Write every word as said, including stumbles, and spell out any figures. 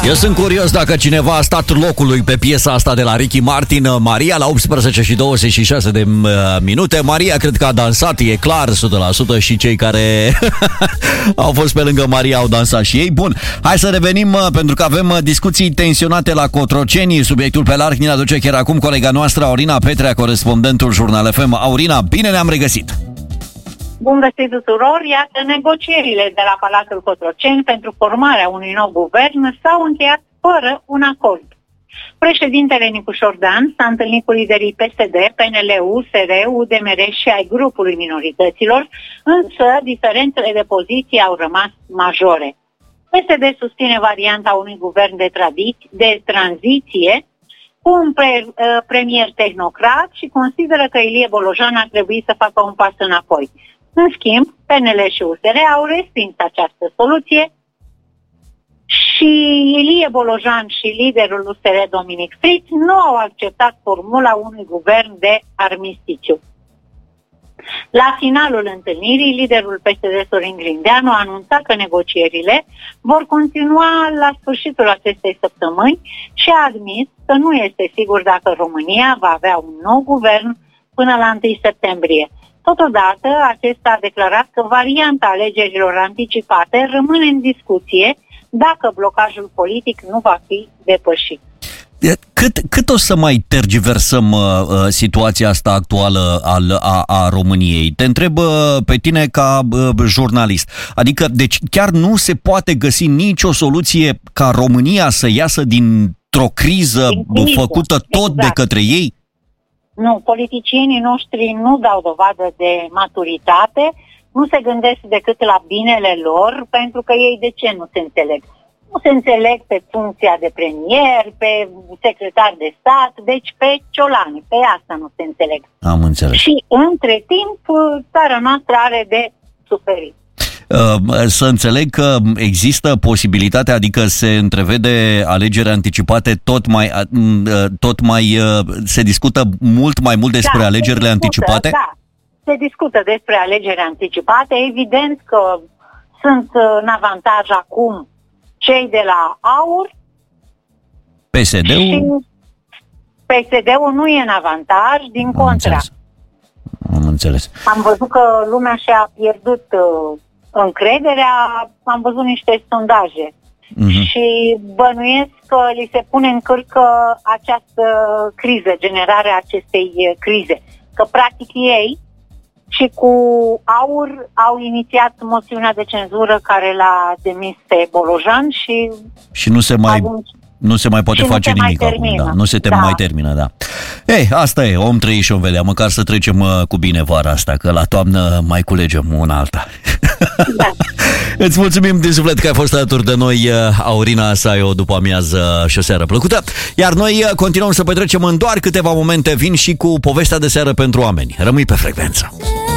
Eu sunt curios dacă cineva a stat locului pe piesa asta de la Ricky Martin. Maria la optsprezece și douăzeci și șase de minute. Maria cred că a dansat, e clar, o sută la sută, și cei care au fost pe lângă Maria au dansat și ei. Bun, hai să revenim pentru că avem discuții tensionate la Cotroceni. Subiectul pe larg ne aduce chiar acum colega noastră Aurina Petrea, corespondentul Jurnal F M. Aurina, bine ne-am regăsit! Bun găsit tuturor! Iată, negocierile de la Palatul Cotroceni pentru formarea unui nou guvern s-au încheiat fără un acord. Președintele Nicușor Dan s-a întâlnit cu liderii P S D, P N L, U S R, U D M R și ai grupului minorităților, însă diferențele de poziție au rămas majore. P S D susține varianta unui guvern de, tradiție, de tranziție cu un pre, premier tehnocrat și consideră că Ilie Bolojan ar trebui să facă un pas înapoi. În schimb, P N L și U S R au respins această soluție și Ilie Bolojan și liderul U S R, Dominic Fritz, nu au acceptat formula unui guvern de armistițiu. La finalul întâlnirii, liderul P S D, Sorin Grindeanu, a anunțat că negocierile vor continua la sfârșitul acestei săptămâni și a admis că nu este sigur dacă România va avea un nou guvern până la întâi septembrie. Totodată, acesta a declarat că varianta alegerilor anticipate rămâne în discuție dacă blocajul politic nu va fi depășit. Cât, cât o să mai tergiversăm uh, situația asta actuală al, a, a României? Te întreb uh, pe tine ca uh, jurnalist. Adică, deci chiar nu se poate găsi nicio soluție ca România să iasă dintr-o criză din făcută tot exact. de către ei? Nu, politicienii noștri nu dau dovadă de maturitate, nu se gândesc decât la binele lor, pentru că ei de ce nu se înțeleg? Nu se înțeleg pe funcția de premier, pe secretar de stat, deci pe ciolani, pe asta nu se înțeleg. Am înțeles. Și între timp, țara noastră are de suferit. Să înțeleg că există posibilitatea, adică se întrevede alegeri anticipate, tot mai, tot mai se discută mult mai mult despre da, alegerile discută, anticipate? Da, se discută despre alegeri anticipate. Evident că sunt în avantaj acum cei de la AUR. P S D-ul? Și P S D-ul nu e în avantaj, din Am contra. Înțeles. Am înțeles. Am văzut că lumea și-a pierdut uh, încrederea, am văzut niște sondaje uh-huh. și bănuiesc că li se pune în cârcă această criză, generarea acestei crize. Că practic ei și cu AUR au inițiat moțiunea de cenzură care l-a demis pe Bolojan și... Și nu se mai... Atunci... Nu se mai poate face nimic acum, da. Nu se te da. mai termină, da. Ei, asta e, om trăi și om vedea. Măcar să trecem uh, cu bine vara asta, că la toamnă mai culegem una alta. Da. Îți mulțumim din suflet că ai fost alături de noi, Aurina, să ai o după amiază și o seară plăcută. Iar noi continuăm să petrecem în doar câteva momente. Vin și cu povestea de seară pentru oameni. Rămâi pe frecvență.